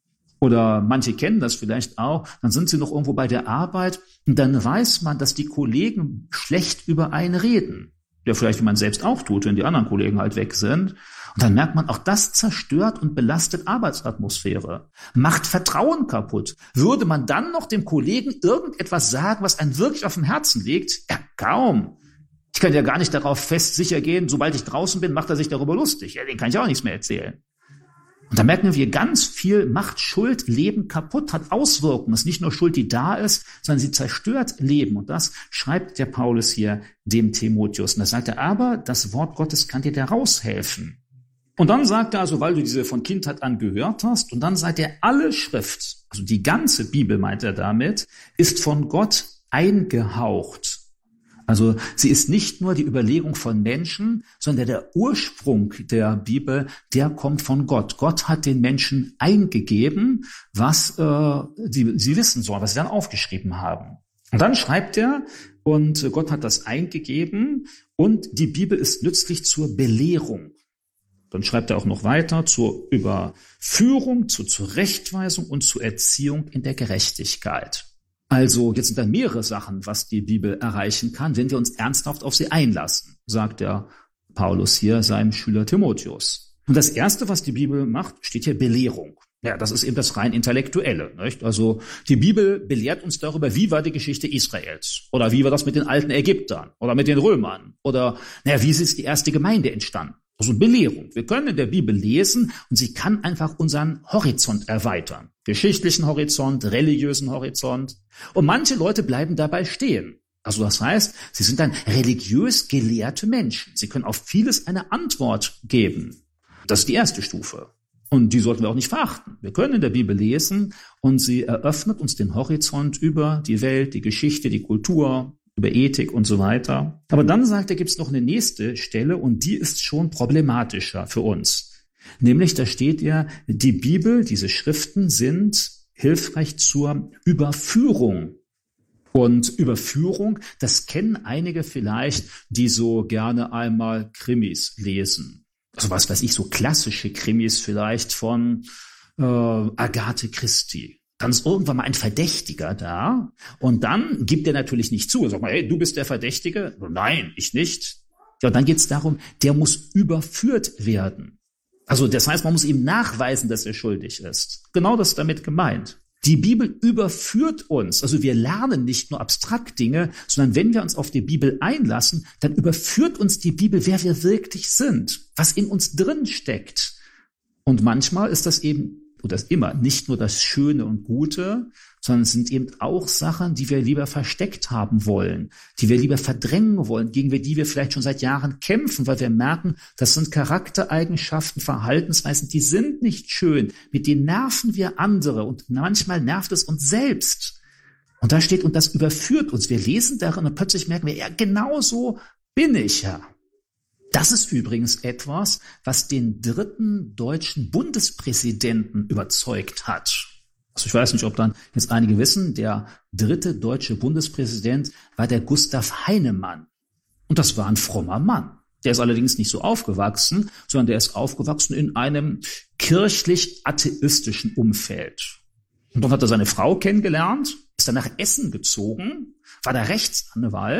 Oder manche kennen das vielleicht auch, dann sind sie noch irgendwo bei der Arbeit und dann weiß man, dass die Kollegen schlecht über einen reden. Ja, vielleicht wie man selbst auch tut, wenn die anderen Kollegen halt weg sind. Und dann merkt man, auch das zerstört und belastet Arbeitsatmosphäre, macht Vertrauen kaputt. Würde man dann noch dem Kollegen irgendetwas sagen, was einem wirklich auf dem Herzen liegt? Ja, kaum. Ich kann ja gar nicht darauf fest sicher gehen, sobald ich draußen bin, macht er sich darüber lustig. Ja, den kann ich auch nichts mehr erzählen. Und da merken wir, ganz viel macht Schuld Leben kaputt, hat Auswirkungen. Es ist nicht nur Schuld, die da ist, sondern sie zerstört Leben. Und das schreibt der Paulus hier dem Timotheus. Und da sagt er, aber das Wort Gottes kann dir da raushelfen. Und dann sagt er also, weil du diese von Kindheit an gehört hast, und dann sagt er, alle Schrift, also die ganze Bibel meint er damit, ist von Gott eingehaucht. Also sie ist nicht nur die Überlegung von Menschen, sondern der Ursprung der Bibel, der kommt von Gott. Gott hat den Menschen eingegeben, was sie wissen sollen, was sie dann aufgeschrieben haben. Und dann schreibt er, und Gott hat das eingegeben, und die Bibel ist nützlich zur Belehrung. Dann schreibt er auch noch weiter, zur Überführung, zur Zurechtweisung und zur Erziehung in der Gerechtigkeit. Also jetzt sind da mehrere Sachen, was die Bibel erreichen kann, wenn wir uns ernsthaft auf sie einlassen, sagt der Paulus hier seinem Schüler Timotheus. Und das Erste, was die Bibel macht, steht hier Belehrung. Ja, das ist eben das rein Intellektuelle, nicht? Also die Bibel belehrt uns darüber, wie war die Geschichte Israels oder wie war das mit den alten Ägyptern oder mit den Römern oder wie ist die erste Gemeinde entstanden? Also Belehrung. Wir können in der Bibel lesen und sie kann einfach unseren Horizont erweitern. Geschichtlichen Horizont, religiösen Horizont. Und manche Leute bleiben dabei stehen. Also das heißt, sie sind dann religiös gelehrte Menschen. Sie können auf vieles eine Antwort geben. Das ist die erste Stufe. Und die sollten wir auch nicht verachten. Wir können in der Bibel lesen und sie eröffnet uns den Horizont über die Welt, die Geschichte, die Kultur, über Ethik und so weiter. Aber dann sagt er, gibt es noch eine nächste Stelle und die ist schon problematischer für uns. Nämlich, da steht ja, die Bibel, diese Schriften sind hilfreich zur Überführung. Und Überführung, das kennen einige vielleicht, die so gerne einmal Krimis lesen. Also was weiß ich, so klassische Krimis vielleicht von Agathe Christie. Dann ist irgendwann mal ein Verdächtiger da und dann gibt er natürlich nicht zu. Er sagt mal, hey, du bist der Verdächtige? Nein, ich nicht. Ja, und dann geht es darum, der muss überführt werden. Also das heißt, man muss ihm nachweisen, dass er schuldig ist. Genau das ist damit gemeint. Die Bibel überführt uns. Also wir lernen nicht nur abstrakt Dinge, sondern wenn wir uns auf die Bibel einlassen, dann überführt uns die Bibel, wer wir wirklich sind, was in uns drin steckt. Und manchmal ist das eben oder immer nicht nur das Schöne und Gute, sondern es sind eben auch Sachen, die wir lieber versteckt haben wollen, die wir lieber verdrängen wollen, gegen die wir vielleicht schon seit Jahren kämpfen, weil wir merken, das sind Charaktereigenschaften, Verhaltensweisen, die sind nicht schön, mit denen nerven wir andere und manchmal nervt es uns selbst. Und da steht, und das überführt uns. Wir lesen darin und plötzlich merken wir, ja, genau so bin ich ja. Das ist übrigens etwas, was den 3. deutschen Bundespräsidenten überzeugt hat. Also ich weiß nicht, ob dann jetzt einige wissen, der 3. deutsche Bundespräsident war der Gustav Heinemann. Und das war ein frommer Mann. Der ist allerdings nicht so aufgewachsen, sondern der ist aufgewachsen in einem kirchlich-atheistischen Umfeld. Und dann hat er seine Frau kennengelernt, ist dann nach Essen gezogen, war da Rechtsanwalt.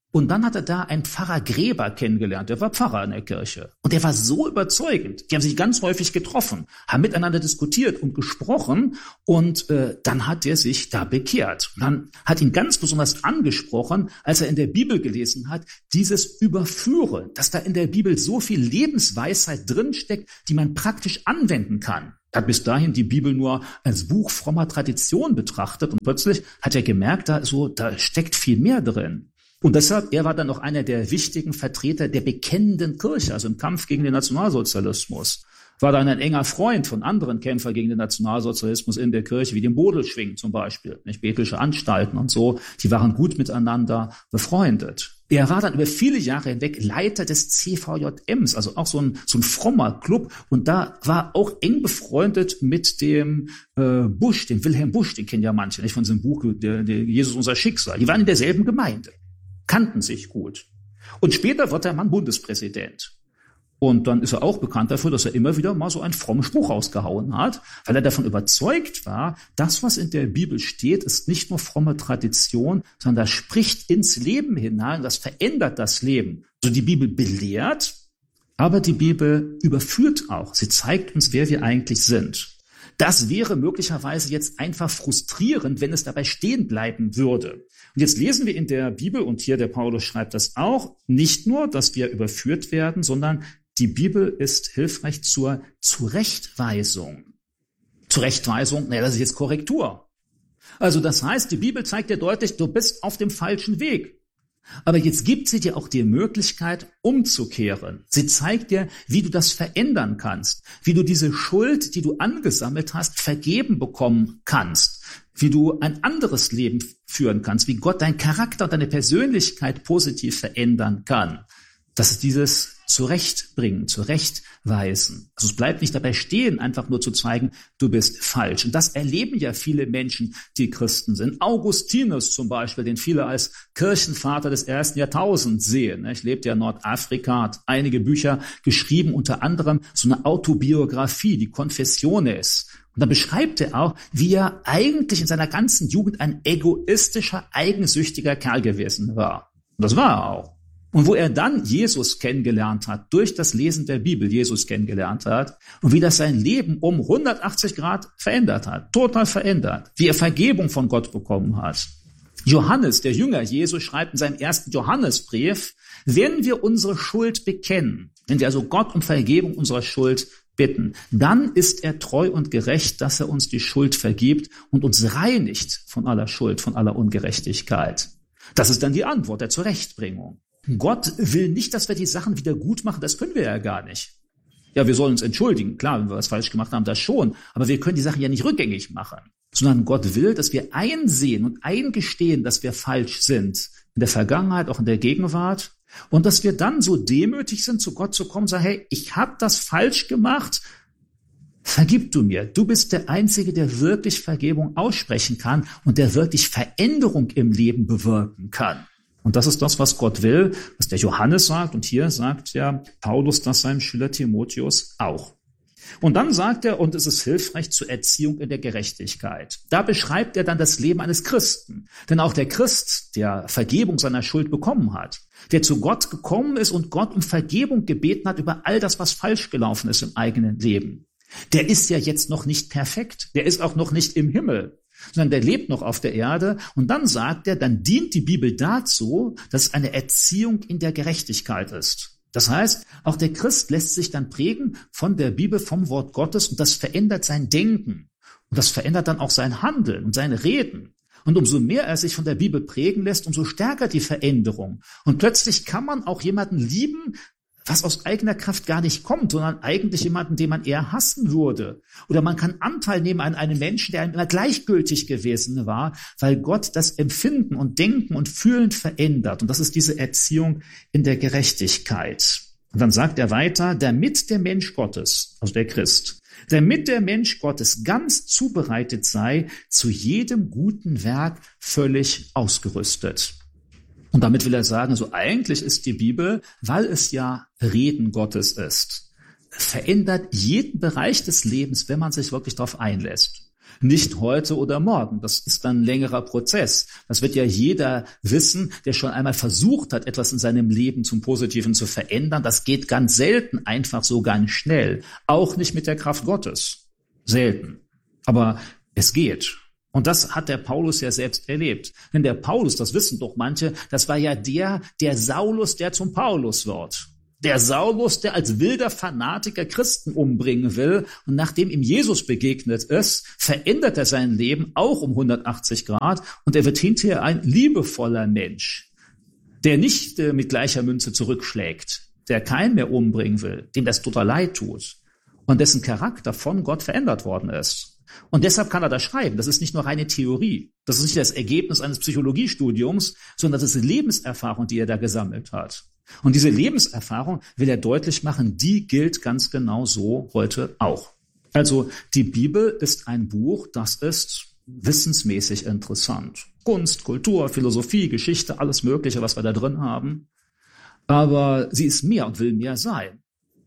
Und dann hat er da einen Pfarrer Gräber kennengelernt, der war Pfarrer in der Kirche. Und der war so überzeugend, die haben sich ganz häufig getroffen, haben miteinander diskutiert und gesprochen und dann hat er sich da bekehrt. Und dann hat ihn ganz besonders angesprochen, als er in der Bibel gelesen hat, dieses Überführen, dass da in der Bibel so viel Lebensweisheit drinsteckt, die man praktisch anwenden kann. Er hat bis dahin die Bibel nur als Buch frommer Tradition betrachtet und plötzlich hat er gemerkt, da steckt viel mehr drin. Und deshalb, er war dann noch einer der wichtigen Vertreter der bekennenden Kirche, also im Kampf gegen den Nationalsozialismus. War dann ein enger Freund von anderen Kämpfern gegen den Nationalsozialismus in der Kirche, wie dem Bodelschwing zum Beispiel, nicht Bethelische Anstalten und so. Die waren gut miteinander befreundet. Er war dann über viele Jahre hinweg Leiter des CVJMs, also auch so ein frommer Club. Und da war auch eng befreundet mit dem Busch, dem Wilhelm Busch, den kennen ja manche, nicht von diesem Buch, der Jesus unser Schicksal. Die waren in derselben Gemeinde, kannten sich gut. Und später wird der Mann Bundespräsident. Und dann ist er auch bekannt dafür, dass er immer wieder mal so einen frommen Spruch rausgehauen hat, weil er davon überzeugt war, das, was in der Bibel steht, ist nicht nur fromme Tradition, sondern das spricht ins Leben hinein, das verändert das Leben. Also die Bibel belehrt, aber die Bibel überführt auch. Sie zeigt uns, wer wir eigentlich sind. Das wäre möglicherweise jetzt einfach frustrierend, wenn es dabei stehen bleiben würde. Und jetzt lesen wir in der Bibel, und hier der Paulus schreibt das auch, nicht nur, dass wir überführt werden, sondern die Bibel ist hilfreich zur Zurechtweisung. Zurechtweisung, das ist jetzt Korrektur. Also das heißt, die Bibel zeigt dir deutlich, du bist auf dem falschen Weg. Aber jetzt gibt sie dir auch die Möglichkeit, umzukehren. Sie zeigt dir, wie du das verändern kannst, wie du diese Schuld, die du angesammelt hast, vergeben bekommen kannst, wie du ein anderes Leben führen kannst, wie Gott deinen Charakter und deine Persönlichkeit positiv verändern kann. Das ist dieses Zurechtbringen, Zurechtweisen. Also es bleibt nicht dabei stehen, einfach nur zu zeigen, du bist falsch. Und das erleben ja viele Menschen, die Christen sind. Augustinus zum Beispiel, den viele als Kirchenvater des 1. Jahrtausends sehen. Ich lebte ja in Nordafrika, hat einige Bücher geschrieben, unter anderem so eine Autobiografie, die Confessiones. Und da beschreibt er auch, wie er eigentlich in seiner ganzen Jugend ein egoistischer, eigensüchtiger Kerl gewesen war. Und das war er auch. Und wo er dann Jesus kennengelernt hat, durch das Lesen der Bibel Jesus kennengelernt hat und wie das sein Leben um 180 Grad verändert hat, total verändert, wie er Vergebung von Gott bekommen hat. Johannes, der Jünger Jesus, schreibt in seinem ersten Johannesbrief, wenn wir unsere Schuld bekennen, wenn wir also Gott um Vergebung unserer Schuld bitten, dann ist er treu und gerecht, dass er uns die Schuld vergibt und uns reinigt von aller Schuld, von aller Ungerechtigkeit. Das ist dann die Antwort der Zurechtbringung. Gott will nicht, dass wir die Sachen wieder gut machen, das können wir ja gar nicht. Ja, wir sollen uns entschuldigen, klar, wenn wir was falsch gemacht haben, das schon, aber wir können die Sachen ja nicht rückgängig machen, sondern Gott will, dass wir einsehen und eingestehen, dass wir falsch sind, in der Vergangenheit, auch in der Gegenwart, und dass wir dann so demütig sind, zu Gott zu kommen und sagen, hey, ich habe das falsch gemacht, vergib du mir. Du bist der Einzige, der wirklich Vergebung aussprechen kann und der wirklich Veränderung im Leben bewirken kann. Und das ist das, was Gott will, was der Johannes sagt. Und hier sagt ja Paulus das seinem Schüler Timotheus auch. Und dann sagt er, und es ist hilfreich zur Erziehung in der Gerechtigkeit. Da beschreibt er dann das Leben eines Christen. Denn auch der Christ, der Vergebung seiner Schuld bekommen hat, der zu Gott gekommen ist und Gott um Vergebung gebeten hat über all das, was falsch gelaufen ist im eigenen Leben, der ist ja jetzt noch nicht perfekt. Der ist auch noch nicht im Himmel, sondern der lebt noch auf der Erde. Und dann sagt er, dann dient die Bibel dazu, dass es eine Erziehung in der Gerechtigkeit ist. Das heißt, auch der Christ lässt sich dann prägen von der Bibel, vom Wort Gottes, und das verändert sein Denken. Und das verändert dann auch sein Handeln und seine Reden. Und umso mehr er sich von der Bibel prägen lässt, umso stärker die Veränderung. Und plötzlich kann man auch jemanden lieben, was aus eigener Kraft gar nicht kommt, sondern eigentlich jemanden, den man eher hassen würde. Oder man kann Anteil nehmen an einem Menschen, der einem immer gleichgültig gewesen war, weil Gott das Empfinden und Denken und Fühlen verändert. Und das ist diese Erziehung in der Gerechtigkeit. Und dann sagt er weiter, damit der Mensch Gottes, also der Christ, damit der Mensch Gottes ganz zubereitet sei, zu jedem guten Werk völlig ausgerüstet. Und damit will er sagen, also eigentlich ist die Bibel, weil es ja Reden Gottes ist, verändert jeden Bereich des Lebens, wenn man sich wirklich darauf einlässt. Nicht heute oder morgen. Das ist dann ein längerer Prozess. Das wird ja jeder wissen, der schon einmal versucht hat, etwas in seinem Leben zum Positiven zu verändern. Das geht ganz selten einfach so ganz schnell. Auch nicht mit der Kraft Gottes. Selten. Aber es geht. Und das hat der Paulus ja selbst erlebt. Denn der Paulus, das wissen doch manche, das war ja der Saulus, der zum Paulus wird. Der Saulus, der als wilder Fanatiker Christen umbringen will. Und nachdem ihm Jesus begegnet ist, verändert er sein Leben auch um 180 Grad. Und er wird hinterher ein liebevoller Mensch, der nicht mit gleicher Münze zurückschlägt, der keinen mehr umbringen will, dem das total leid tut und dessen Charakter von Gott verändert worden ist. Und deshalb kann er das schreiben. Das ist nicht nur reine Theorie. Das ist nicht das Ergebnis eines Psychologiestudiums, sondern das ist Lebenserfahrung, die er da gesammelt hat. Und diese Lebenserfahrung will er deutlich machen, die gilt ganz genau so heute auch. Also die Bibel ist ein Buch, das ist wissensmäßig interessant. Kunst, Kultur, Philosophie, Geschichte, alles Mögliche, was wir da drin haben. Aber sie ist mehr und will mehr sein.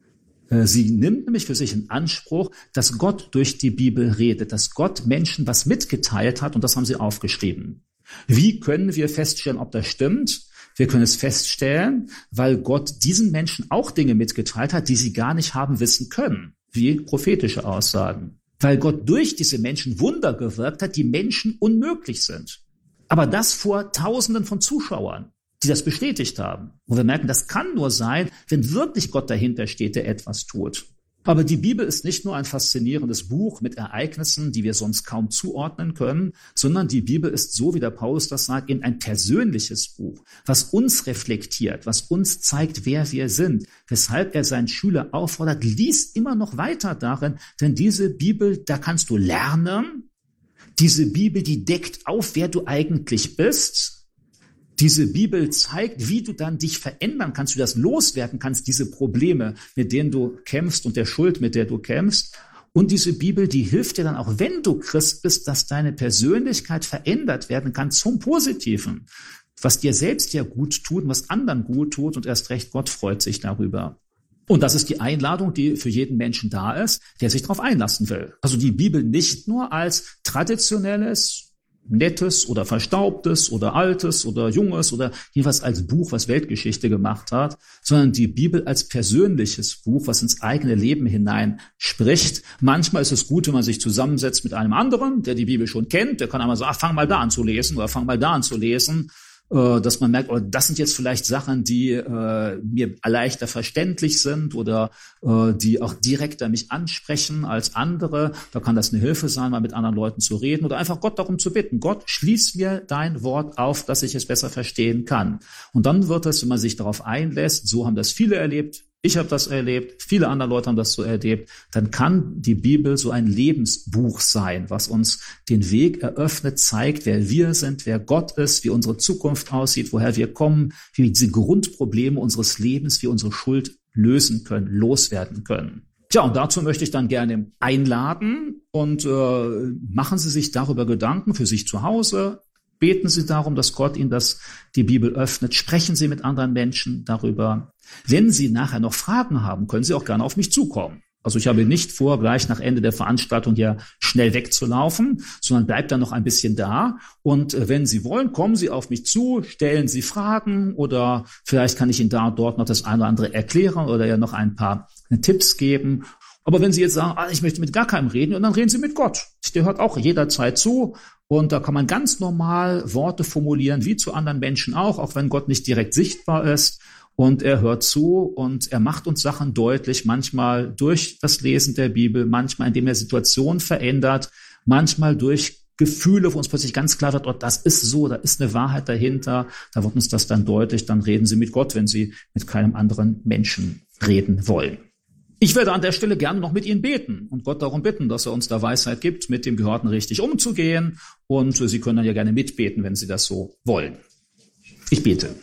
Sie nimmt nämlich für sich in Anspruch, dass Gott durch die Bibel redet, dass Gott Menschen was mitgeteilt hat und das haben sie aufgeschrieben. Wie können wir feststellen, ob das stimmt? Wir können es feststellen, weil Gott diesen Menschen auch Dinge mitgeteilt hat, die sie gar nicht haben wissen können, wie prophetische Aussagen. Weil Gott durch diese Menschen Wunder gewirkt hat, die Menschen unmöglich sind. Aber das vor Tausenden von Zuschauern, die das bestätigt haben. Und wir merken, das kann nur sein, wenn wirklich Gott dahinter steht, der etwas tut. Aber die Bibel ist nicht nur ein faszinierendes Buch mit Ereignissen, die wir sonst kaum zuordnen können, sondern die Bibel ist, so wie der Paulus das sagt, eben ein persönliches Buch, was uns reflektiert, was uns zeigt, wer wir sind, weshalb er seinen Schüler auffordert, lies immer noch weiter darin, denn diese Bibel, da kannst du lernen, diese Bibel, die deckt auf, wer du eigentlich bist. Diese Bibel zeigt, wie du dann dich verändern kannst, wie du das loswerden kannst, diese Probleme, mit denen du kämpfst und der Schuld, mit der du kämpfst. Und diese Bibel, die hilft dir dann auch, wenn du Christ bist, dass deine Persönlichkeit verändert werden kann zum Positiven, was dir selbst ja gut tut, was anderen gut tut und erst recht Gott freut sich darüber. Und das ist die Einladung, die für jeden Menschen da ist, der sich darauf einlassen will. Also die Bibel nicht nur als traditionelles, Nettes oder Verstaubtes oder Altes oder Junges oder jeweils als Buch, was Weltgeschichte gemacht hat, sondern die Bibel als persönliches Buch, was ins eigene Leben hinein spricht. Manchmal ist es gut, wenn man sich zusammensetzt mit einem anderen, der die Bibel schon kennt, der kann einmal sagen, fang mal da an zu lesen oder fang mal da an zu lesen, dass man merkt, oh, das sind jetzt vielleicht Sachen, die mir leichter verständlich sind oder die auch direkter mich ansprechen als andere. Da kann das eine Hilfe sein, mal mit anderen Leuten zu reden oder einfach Gott darum zu bitten. Gott, schließ mir dein Wort auf, dass ich es besser verstehen kann. Und dann wird es, wenn man sich darauf einlässt, so haben das viele erlebt, ich habe das erlebt, viele andere Leute haben das so erlebt, dann kann die Bibel so ein Lebensbuch sein, was uns den Weg eröffnet, zeigt, wer wir sind, wer Gott ist, wie unsere Zukunft aussieht, woher wir kommen, wie wir diese Grundprobleme unseres Lebens, wie unsere Schuld lösen können, loswerden können. Tja, und dazu möchte ich dann gerne einladen und machen Sie sich darüber Gedanken für sich zu Hause. Beten Sie darum, dass Gott Ihnen die Bibel öffnet. Sprechen Sie mit anderen Menschen darüber. Wenn Sie nachher noch Fragen haben, können Sie auch gerne auf mich zukommen. Also ich habe nicht vor, gleich nach Ende der Veranstaltung hier schnell wegzulaufen, sondern bleibt dann noch ein bisschen da. Und wenn Sie wollen, kommen Sie auf mich zu, stellen Sie Fragen oder vielleicht kann ich Ihnen da und dort noch das eine oder andere erklären oder ja noch ein paar Tipps geben. Aber wenn Sie jetzt sagen, ich möchte mit gar keinem reden, und dann reden Sie mit Gott. Der hört auch jederzeit zu. Und da kann man ganz normal Worte formulieren, wie zu anderen Menschen auch wenn Gott nicht direkt sichtbar ist. Und er hört zu und er macht uns Sachen deutlich, manchmal durch das Lesen der Bibel, manchmal indem er Situationen verändert, manchmal durch Gefühle, wo uns plötzlich ganz klar wird, das ist so, da ist eine Wahrheit dahinter. Da wird uns das dann deutlich, dann reden Sie mit Gott, wenn Sie mit keinem anderen Menschen reden wollen. Ich werde an der Stelle gerne noch mit Ihnen beten und Gott darum bitten, dass er uns da Weisheit gibt, mit dem Gehörten richtig umzugehen. Und Sie können dann ja gerne mitbeten, wenn Sie das so wollen. Ich bete.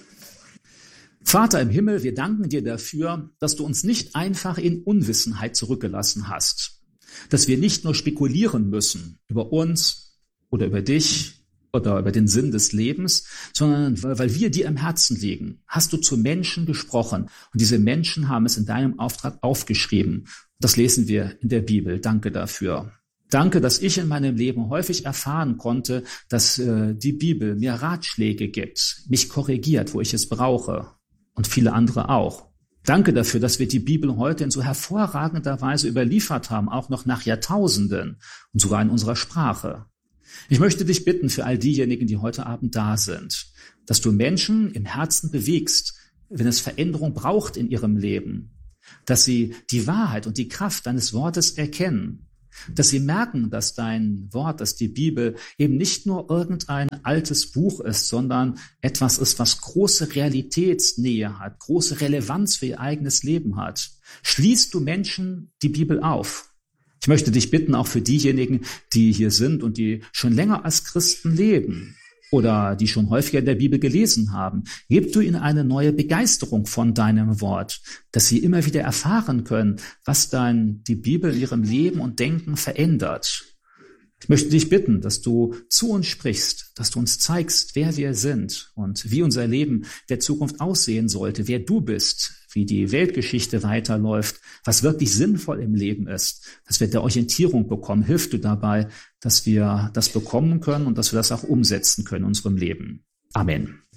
Vater im Himmel, wir danken dir dafür, dass du uns nicht einfach in Unwissenheit zurückgelassen hast. Dass wir nicht nur spekulieren müssen über uns oder über dich oder über den Sinn des Lebens, sondern weil wir dir am Herzen liegen, hast du zu Menschen gesprochen. Und diese Menschen haben es in deinem Auftrag aufgeschrieben. Das lesen wir in der Bibel. Danke dafür. Danke, dass ich in meinem Leben häufig erfahren konnte, dass die Bibel mir Ratschläge gibt, mich korrigiert, wo ich es brauche und viele andere auch. Danke dafür, dass wir die Bibel heute in so hervorragender Weise überliefert haben, auch noch nach Jahrtausenden und sogar in unserer Sprache. Ich möchte dich bitten für all diejenigen, die heute Abend da sind, dass du Menschen im Herzen bewegst, wenn es Veränderung braucht in ihrem Leben, dass sie die Wahrheit und die Kraft deines Wortes erkennen, dass sie merken, dass dein Wort, dass die Bibel eben nicht nur irgendein altes Buch ist, sondern etwas ist, was große Realitätsnähe hat, große Relevanz für ihr eigenes Leben hat. Schließt du Menschen die Bibel auf? Ich möchte dich bitten, auch für diejenigen, die hier sind und die schon länger als Christen leben oder die schon häufiger in der Bibel gelesen haben, gib du ihnen eine neue Begeisterung von deinem Wort, dass sie immer wieder erfahren können, was die Bibel in ihrem Leben und Denken verändert. Ich möchte dich bitten, dass du zu uns sprichst, dass du uns zeigst, wer wir sind und wie unser Leben der Zukunft aussehen sollte, wer du bist, wie die Weltgeschichte weiterläuft, was wirklich sinnvoll im Leben ist, dass wir der Orientierung bekommen. Hilf du dabei, dass wir das bekommen können und dass wir das auch umsetzen können in unserem Leben. Amen.